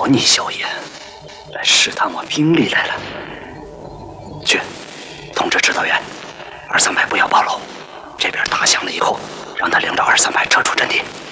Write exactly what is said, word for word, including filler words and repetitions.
保你萧炎，来试探我兵力来了。去，通知指导员，二三排不要暴露。这边打响了以后，让他领着二三排撤出阵地。